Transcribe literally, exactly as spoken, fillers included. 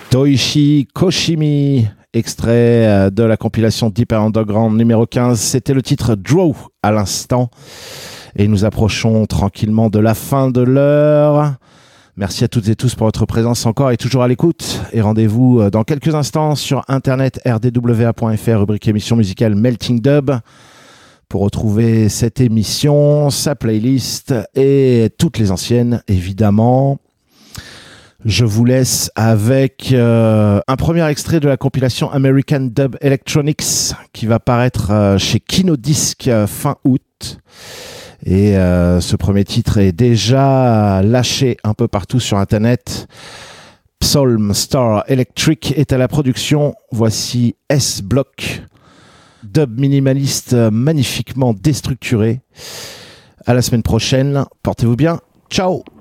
Toichi Koshimi, extrait de la compilation Deep Underground numéro quinze. C'était le titre Draw à l'instant. Et nous approchons tranquillement de la fin de l'heure. Merci à toutes et tous pour votre présence encore et toujours à l'écoute. Et rendez-vous dans quelques instants sur internet r d w a point f r, rubrique émission musicale Melting Dub, pour retrouver cette émission, sa playlist et toutes les anciennes, évidemment. Je vous laisse avec euh, un premier extrait de la compilation American Dub Electronics qui va paraître euh, chez Kinodisc euh, fin août. Et euh, ce premier titre est déjà lâché un peu partout sur Internet. Psalm Star Electric est à la production. Voici S-Block, dub minimaliste magnifiquement déstructuré. À la semaine prochaine. Portez-vous bien. Ciao!